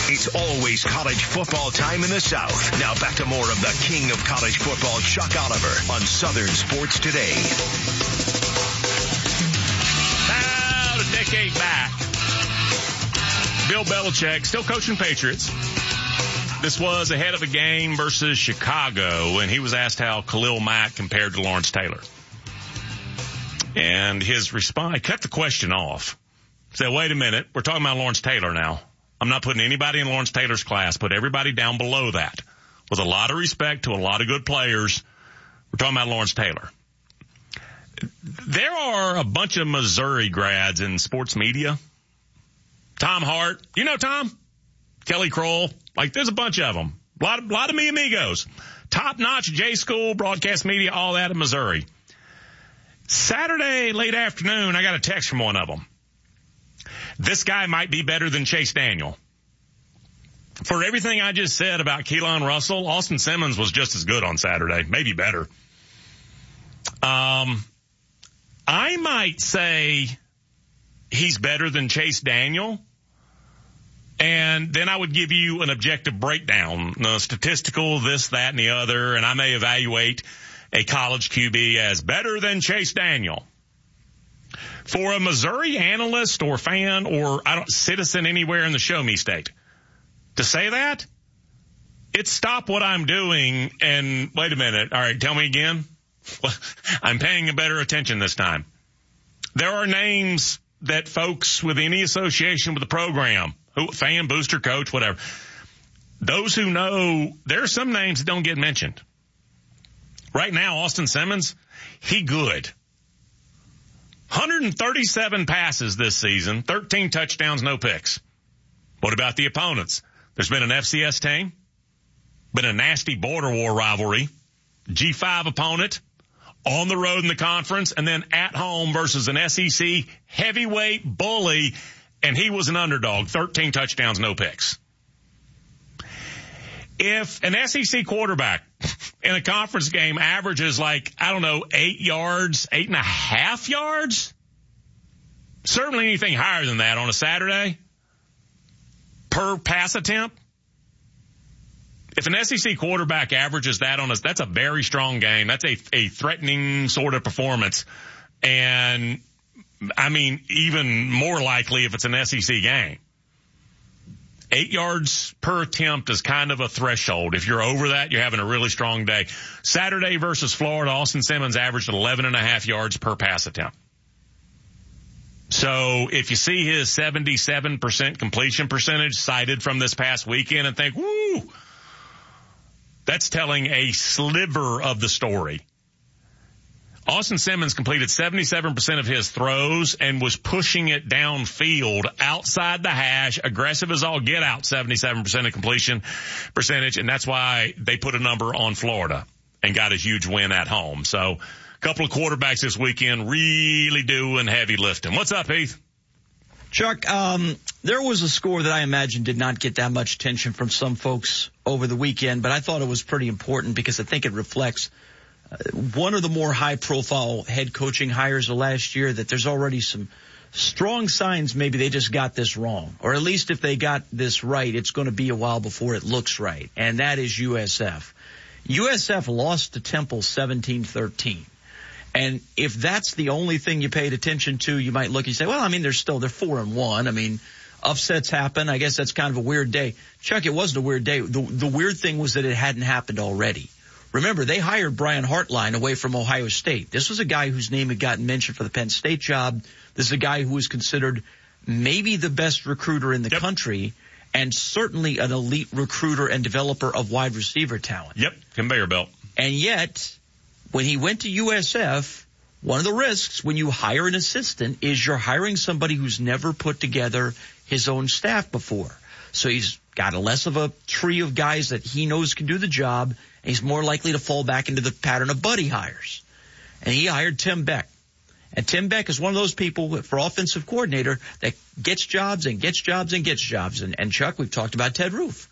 It's always college football time in the South. Now back to more of the king of college football, Chuck Oliver, on Southern Sports Today. About a decade back, Bill Belichick, still coaching Patriots. This was ahead of a game versus Chicago, and he was asked how Khalil Mack compared to Lawrence Taylor. And his response, I cut the question off. Said, wait a minute, we're talking about Lawrence Taylor now. I'm not putting anybody in Lawrence Taylor's class. Put everybody down below that. With a lot of respect to a lot of good players, we're talking about Lawrence Taylor. There are a bunch of Missouri grads in sports media. Tom Hart. You know Tom? Kelly Kroll. Like, there's a bunch of them. A lot of me amigos. Top-notch J-School, broadcast media, all that in Missouri. Saturday, late afternoon, I got a text from one of them. This guy might be better than Chase Daniel. For everything I just said about Keelan Russell, Austin Simmons was just as good on Saturday, maybe better. I might say he's better than Chase Daniel, and then I would give you an objective breakdown, statistical, this, that, and the other, and I may evaluate a college QB as better than Chase Daniel. For a Missouri analyst or fan or citizen anywhere in the show me state to say that, it's stop what I'm doing and wait a minute. All right, tell me again. I'm paying a better attention this time. There are names that folks with any association with the program, fan, booster, coach, whatever, those who know, there are some names that don't get mentioned. Right now, Austin Simmons, he good. 137 passes this season, 13 touchdowns, no picks. What about the opponents? There's been an FCS team, been a nasty border war rivalry, G5 opponent, on the road in the conference, and then at home versus an SEC heavyweight bully, and he was an underdog, 13 touchdowns, no picks. If an SEC quarterback in a conference game averages 8 yards, 8.5 yards, certainly anything higher than that on a Saturday per pass attempt. If an SEC quarterback averages that that's a very strong game. That's a threatening sort of performance. And I mean, even more likely if it's an SEC game. 8 yards per attempt is kind of a threshold. If you're over that, you're having a really strong day. Saturday versus Florida, Austin Simmons averaged 11.5 yards per pass attempt. So if you see his 77% completion percentage cited from this past weekend and think, woo, that's telling a sliver of the story. Austin Simmons completed 77% of his throws and was pushing it downfield outside the hash, aggressive as all get out, 77% of completion percentage, and that's why they put a number on Florida and got a huge win at home. So a couple of quarterbacks this weekend really doing heavy lifting. What's up, Heath? Chuck, there was a score that I imagine did not get that much attention from some folks over the weekend, but I thought it was pretty important because I think it reflects one of the more high-profile head coaching hires of last year, that there's already some strong signs maybe they just got this wrong. Or at least if they got this right, it's going to be a while before it looks right. And that is USF. USF lost to Temple 17-13. And if that's the only thing you paid attention to, you might look and say, well, I mean, they're 4-1. I mean, upsets happen. I guess that's kind of a weird day. Chuck, it wasn't a weird day. The weird thing was that it hadn't happened already. Remember, they hired Brian Hartline away from Ohio State. This was a guy whose name had gotten mentioned for the Penn State job. This is a guy who was considered maybe the best recruiter in the country, and certainly an elite recruiter and developer of wide receiver talent. Yep, conveyor belt. And yet, when he went to USF, one of the risks when you hire an assistant is you're hiring somebody who's never put together his own staff before. So he's got less of a tree of guys that he knows can do the job, and he's more likely to fall back into the pattern of buddy hires. And he hired Tim Beck. And Tim Beck is one of those people for offensive coordinator that gets jobs and gets jobs and gets jobs. And Chuck, we've talked about Ted Roof.